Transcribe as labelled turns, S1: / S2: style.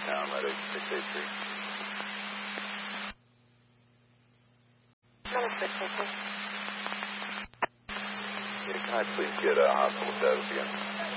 S1: now, medic 683. Yeah, can I please get a hospital status again?